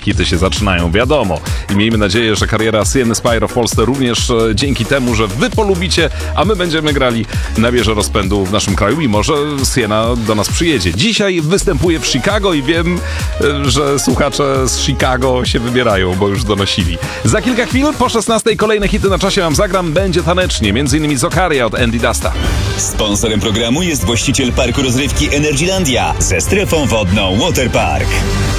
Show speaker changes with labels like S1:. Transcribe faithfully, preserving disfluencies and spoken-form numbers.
S1: hity się zaczynają, wiadomo. I miejmy nadzieję, że kariera Sieny Spyro w Polsce również e, dzięki temu, że wy polubicie, a my będziemy grali, nabierze rozpędu w naszym kraju i może Siena do nas przyjedzie. Dzisiaj występuje w Chicago i wiem, e, że słuchacze z Chicago się wybierają, bo już donosili. Za kilka chwil, po szesnastej, kolejne hity na czasie wam zagram, będzie tanecznie, między innymi Zokaria od Andy Dusta.
S2: Sponsorem programu jest właściciel parku rozrywki Energylandia ze strefą wodną Waterpark.